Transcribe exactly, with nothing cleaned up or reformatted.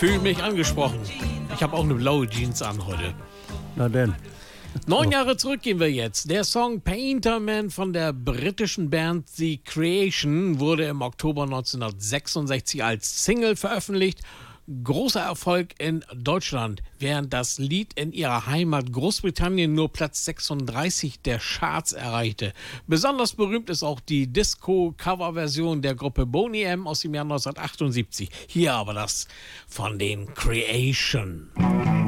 Fühle mich angesprochen. Ich habe auch eine blaue Jeans an heute. Na denn. Neun Jahre zurück gehen wir jetzt. Der Song Painterman von der britischen Band The Creation wurde im Oktober neunzehnhundertsechsundsechzig als Single veröffentlicht. Großer Erfolg in Deutschland, während das Lied in ihrer Heimat Großbritannien nur Platz sechsunddreißig der Charts erreichte. Besonders berühmt ist auch die Disco-Cover-Version der Gruppe Boney M aus dem Jahr neunzehnhundertachtundsiebzig. Hier aber das von den Creation.